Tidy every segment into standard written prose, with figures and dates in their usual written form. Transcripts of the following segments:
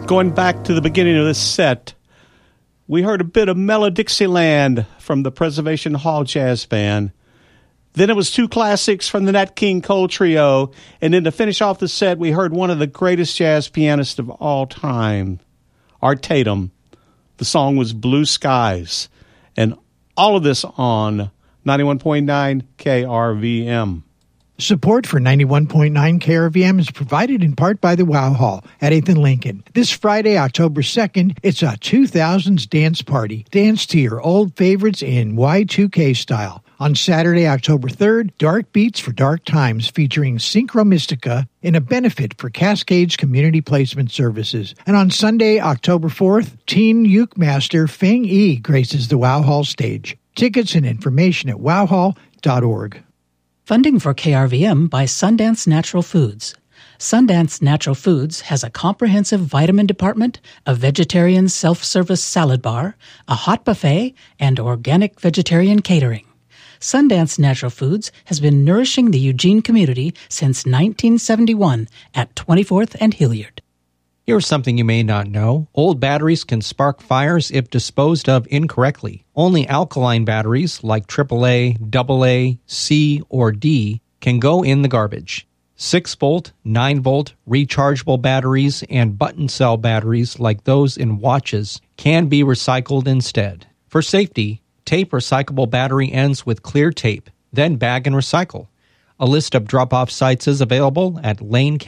Going back to the beginning of this set, we heard a bit of Mellow Dixieland from the Preservation Hall Jazz Band. Then it was two classics from the Nat King Cole Trio. And then to finish off the set, we heard one of the greatest jazz pianists of all time, Art Tatum. The song was Blue Skies. And all of this on 91.9 KRVM. Support for 91.9 KRVM is provided in part by the Wow Hall at 8th and Lincoln. This Friday, October 2nd, it's a 2000s dance party. Dance to your old favorites in Y2K style. On Saturday, October 3rd, Dark Beats for Dark Times featuring Synchro Mystica in a benefit for Cascades Community Placement Services. And on Sunday, October 4th, teen uke master Feng Yi graces the Wow Hall stage. Tickets and information at wowhall.org. Funding for KRVM by Sundance Natural Foods. Sundance Natural Foods has a comprehensive vitamin department, a vegetarian self-service salad bar, a hot buffet, and organic vegetarian catering. Sundance Natural Foods has been nourishing the Eugene community since 1971 at 24th and Hilliard. Here's something you may not know. Old batteries can spark fires if disposed of incorrectly. Only alkaline batteries like AAA, AA, C, or D can go in the garbage. 6-volt, 9-volt, rechargeable batteries and button cell batteries like those in watches can be recycled instead. For safety, tape recyclable battery ends with clear tape, then bag and recycle. A list of drop-off sites is available at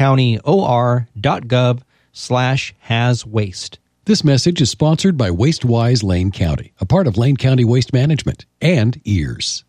lanecounty.or.gov/has-waste. This message is sponsored by WasteWise Lane County, a part of Lane County Waste Management, and EARS.